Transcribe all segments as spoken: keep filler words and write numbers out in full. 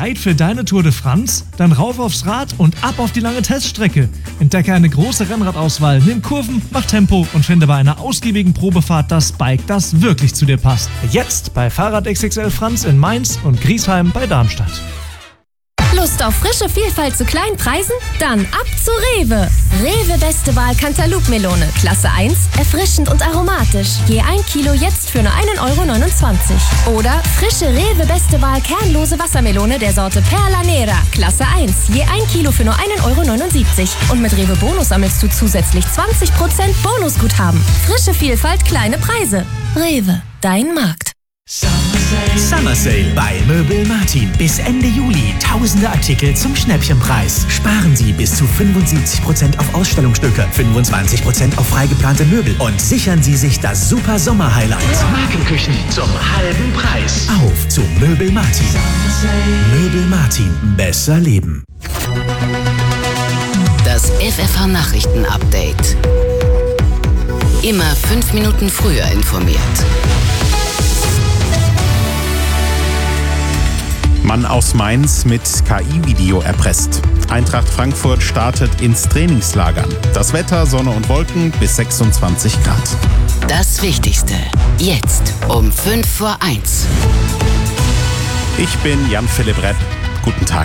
Bereit für deine Tour de France? Dann rauf aufs Rad und ab auf die lange Teststrecke. Entdecke eine große Rennradauswahl, nimm Kurven, mach Tempo und finde bei einer ausgiebigen Probefahrt das Bike, das wirklich zu dir passt. Jetzt bei Fahrrad X X L Franz in Mainz und Griesheim bei Darmstadt. Lust auf frische Vielfalt zu kleinen Preisen? Dann ab zu Rewe. Rewe Beste Wahl Cantaloupe-Melone, Klasse eins, erfrischend und aromatisch. Je ein Kilo jetzt für nur ein Euro neunundzwanzig. Oder frische Rewe Beste Wahl kernlose Wassermelone der Sorte Perla Nera, Klasse eins, je ein Kilo für nur ein Euro neunundsiebzig. Und mit Rewe Bonus sammelst du zusätzlich zwanzig Prozent Bonusguthaben. Frische Vielfalt, kleine Preise. Rewe, dein Markt. Summer Sale bei Möbel Martin. Bis Ende Juli tausende Artikel zum Schnäppchenpreis. Sparen Sie bis zu fünfundsiebzig Prozent auf Ausstellungsstücke, fünfundzwanzig Prozent auf freigeplante Möbel und sichern Sie sich das super Sommer-Highlight. Markenküchen zum halben Preis. Auf zu Möbel Martin. Möbel Martin. Besser leben. Das F F H-Nachrichten-Update. Immer fünf Minuten früher informiert. Mann aus Mainz mit K I-Video erpresst. Eintracht Frankfurt startet ins Trainingslager. Das Wetter, Sonne und Wolken bis sechsundzwanzig Grad. Das Wichtigste jetzt um fünf vor eins. Ich bin Jan-Philipp Repp. Guten Tag.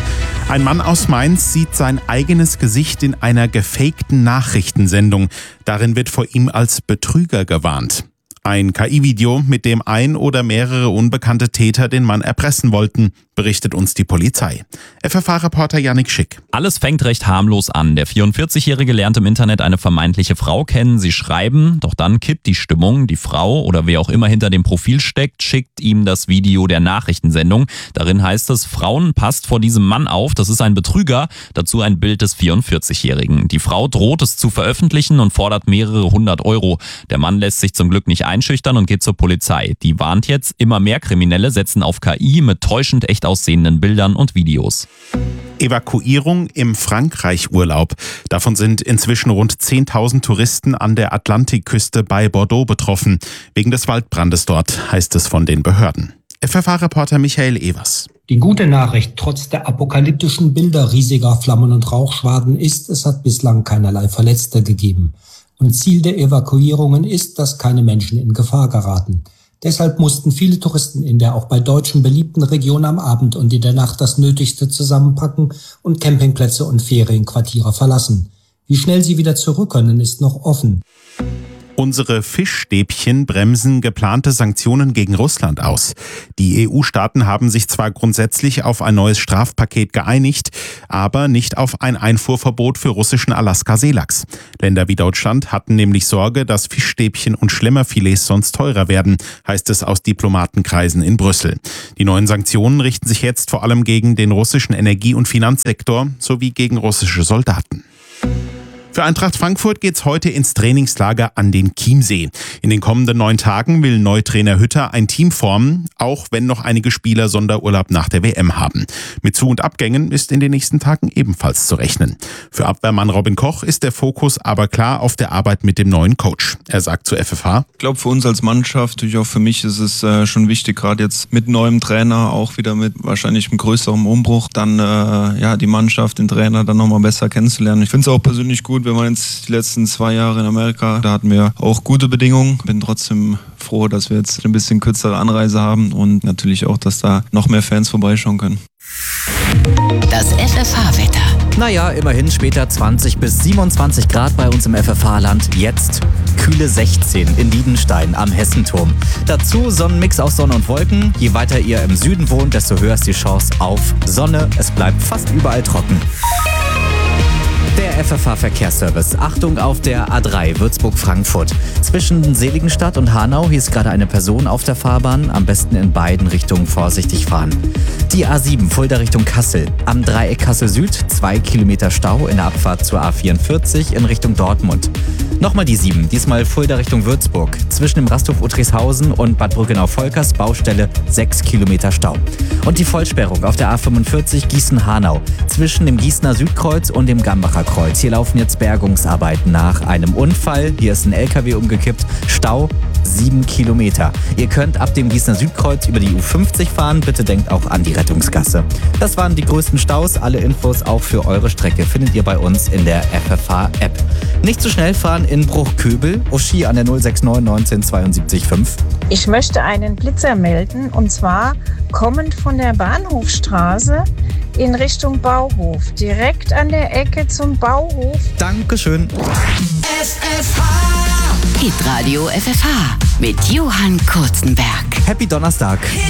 Ein Mann aus Mainz sieht sein eigenes Gesicht in einer gefakten Nachrichtensendung. Darin wird vor ihm als Betrüger gewarnt. Ein K I-Video, mit dem ein oder mehrere unbekannte Täter den Mann erpressen wollten, berichtet uns die Polizei. F F H-Reporter Yannick Schick. Alles fängt recht harmlos an. Der vierundvierzigjährige lernt im Internet eine vermeintliche Frau kennen. Sie schreiben, doch dann kippt die Stimmung. Die Frau oder wer auch immer hinter dem Profil steckt, schickt ihm das Video der Nachrichtensendung. Darin heißt es, Frauen, passt vor diesem Mann auf, das ist ein Betrüger. Dazu ein Bild des vierundvierzigjährigen. Die Frau droht es zu veröffentlichen und fordert mehrere hundert Euro. Der Mann lässt sich zum Glück nicht einschüchtern und geht zur Polizei. Die warnt jetzt, immer mehr Kriminelle setzen auf K I mit täuschend echt aussehenden Bildern und Videos. Evakuierung im Frankreich-Urlaub. Davon sind inzwischen rund zehntausend Touristen an der Atlantikküste bei Bordeaux betroffen. Wegen des Waldbrandes dort, heißt es von den Behörden. F F H-Reporter Michael Evers. Die gute Nachricht trotz der apokalyptischen Bilder riesiger Flammen und Rauchschwaden ist, es hat bislang keinerlei Verletzte gegeben. Und Ziel der Evakuierungen ist, dass keine Menschen in Gefahr geraten. Deshalb mussten viele Touristen in der auch bei Deutschen beliebten Region am Abend und in der Nacht das Nötigste zusammenpacken und Campingplätze und Ferienquartiere verlassen. Wie schnell sie wieder zurück können, ist noch offen. Unsere Fischstäbchen bremsen geplante Sanktionen gegen Russland aus. Die E U-Staaten haben sich zwar grundsätzlich auf ein neues Strafpaket geeinigt, aber nicht auf ein Einfuhrverbot für russischen Alaska-Seelachs. Länder wie Deutschland hatten nämlich Sorge, dass Fischstäbchen und Schlemmerfilets sonst teurer werden, heißt es aus Diplomatenkreisen in Brüssel. Die neuen Sanktionen richten sich jetzt vor allem gegen den russischen Energie- und Finanzsektor sowie gegen russische Soldaten. Für Eintracht Frankfurt geht's heute ins Trainingslager an den Chiemsee. In den kommenden neun Tagen will Neutrainer Hütter ein Team formen, auch wenn noch einige Spieler Sonderurlaub nach der W M haben. Mit Zu- und Abgängen ist in den nächsten Tagen ebenfalls zu rechnen. Für Abwehrmann Robin Koch ist der Fokus aber klar auf der Arbeit mit dem neuen Coach. Er sagt zu F F H: Ich glaube, für uns als Mannschaft, natürlich auch für mich, ist es äh, schon wichtig, gerade jetzt mit neuem Trainer, auch wieder mit wahrscheinlich einem größeren Umbruch, dann äh, ja die Mannschaft, den Trainer dann nochmal besser kennenzulernen. Ich finde es auch persönlich gut, wenn man jetzt die letzten zwei Jahre in Amerika, da hatten wir auch gute Bedingungen. Bin trotzdem froh, dass wir jetzt ein bisschen kürzere Anreise haben und natürlich auch, dass da noch mehr Fans vorbeischauen können. Das F F H-Wetter. Naja, immerhin später zwanzig bis siebenundzwanzig Grad bei uns im F F H-Land. Jetzt kühle sechzehn in Wiedenstein am Hessenturm. Dazu Sonnenmix aus Sonne und Wolken. Je weiter ihr im Süden wohnt, desto höher ist die Chance auf Sonne. Es bleibt fast überall trocken. Der F F H-Verkehrsservice. Achtung auf der A drei Würzburg-Frankfurt. Zwischen Seligenstadt und Hanau, hier ist gerade eine Person auf der Fahrbahn. Am besten in beiden Richtungen vorsichtig fahren. Die A sieben Fulda Richtung Kassel. Am Dreieck Kassel Süd, zwei Kilometer Stau in der Abfahrt zur A vierundvierzig in Richtung Dortmund. Nochmal die sieben, diesmal Fulda Richtung Würzburg. Zwischen dem Rasthof Uttershausen und Bad Brückenau-Volkers Baustelle sechs Kilometer Stau. Und die Vollsperrung auf der A fünfundvierzig Gießen-Hanau zwischen dem Gießener Südkreuz und dem Gambacher Kreuz. Hier laufen jetzt Bergungsarbeiten nach einem Unfall. Hier ist ein L K W umgekippt. Stau sieben Kilometer. Ihr könnt ab dem Gießener Südkreuz über die U fünfzig fahren. Bitte denkt auch an die Rettungsgasse. Das waren die größten Staus. Alle Infos auch für eure Strecke findet ihr bei uns in der F F H-App. Nicht zu schnell fahren in Bruchköbel. Uschi an der null sechs neun neunzehn zweiundsiebzig fünf. Ich möchte einen Blitzer melden, und zwar kommend von der Bahnhofstraße in Richtung Bauhof. Direkt an der Ecke zum Bauhof. Dankeschön. F F H. Hitradio F F H mit Johann Kurzenberg. Happy Donnerstag.